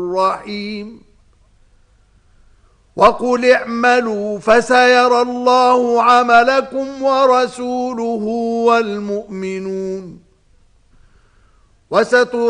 رحيم وقل اعملوا فسيرى الله عملكم ورسوله والمؤمنون